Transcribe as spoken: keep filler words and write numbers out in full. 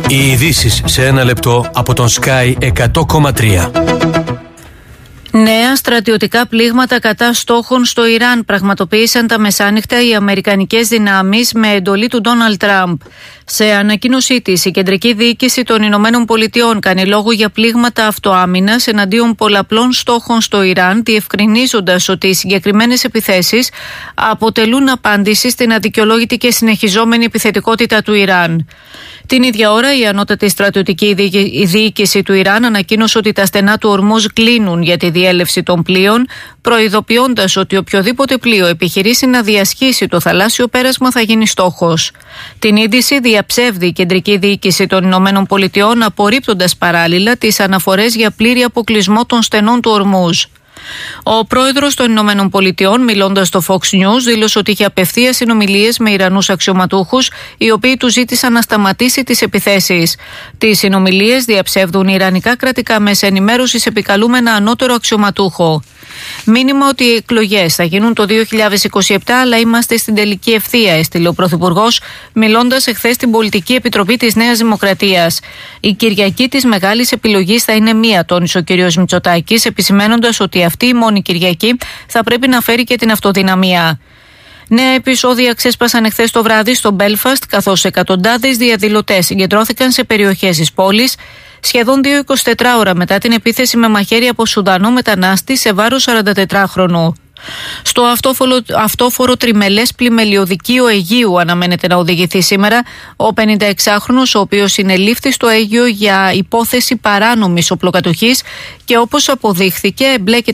Οι ειδήσεις σε ένα λεπτό από τον Sky εκατό κόμμα τρία. Νέα στρατιωτικά πλήγματα κατά στόχων στο Ιράν πραγματοποίησαν τα μεσάνυχτα οι αμερικανικές δυνάμεις με εντολή του Ντόναλντ Τραμπ. Σε ανακοίνωσή της, η Κεντρική Διοίκηση των Ηνωμένων Πολιτειών κάνει λόγο για πλήγματα αυτοάμυνας εναντίον πολλαπλών στόχων στο Ιράν, διευκρινίζοντας ότι οι συγκεκριμένες επιθέσεις αποτελούν απάντηση στην αδικαιολόγητη και συνεχιζόμενη επιθετικότητα του Ιράν. Την ίδια ώρα, η ανώτατη στρατιωτική διοίκηση του Ιράν ανακοίνωσε ότι τα στενά του Ορμούζ κλείνουν για τη διέλευση των πλοίων, προειδοποιώντας ότι οποιοδήποτε πλοίο επιχειρήσει να διασχίσει το θαλάσσιο πέρασμα θα γίνει στόχος. Την είδηση διαψεύδει η Κεντρική Διοίκηση των Ηνωμένων Πολιτειών, απορρίπτοντας παράλληλα τις αναφορές για πλήρη αποκλεισμό των στενών του Ορμούζ. Ο πρόεδρος των Ηνωμένων Πολιτειών, μιλώντας στο Fox News, δήλωσε ότι είχε απευθείας συνομιλίες με Ιρανούς αξιωματούχους, οι οποίοι του ζήτησαν να σταματήσει τις επιθέσεις. Τις συνομιλίες διαψεύδουν ιρανικά κρατικά μέσα ενημέρωσης επικαλούμενα ανώτερο αξιωματούχο. Μήνυμα ότι οι εκλογές θα γίνουν το δύο χιλιάδες είκοσι επτά, αλλά είμαστε στην τελική ευθεία, έστειλε ο Πρωθυπουργός, μιλώντας εχθές στην Πολιτική Επιτροπή της Νέας Δημοκρατίας. Η Κυριακή της μεγάλης επιλογής θα είναι μία, τόνισε ο κ. Μητσοτάκης, επισημένοντας ότι αυτή η μόνη Κυριακή θα πρέπει να φέρει και την αυτοδυναμία. Νέα επεισόδια ξέσπασαν εχθές το βράδυ στο Μπέλφαστ, καθώς εκατοντάδες διαδηλωτές συγκεντρώθηκαν σε περιοχές της πόλης, σχεδόν δύο εικοσιτετράωρα μετά την επίθεση με μαχαίρι από Σουδανό μετανάστη σε βάρος σαραντατετράχρονου. Στο αυτόφορο, αυτόφορο τριμελές πλημελιωδικείο Αιγείου αναμένεται να οδηγηθεί σήμερα ο πενηνταεξάχρονος, ο οποίος συνελήφθη στο Αίγιο για υπόθεση παράνομης οπλοκατοχής και, όπως αποδείχθηκε, εμπλέκεται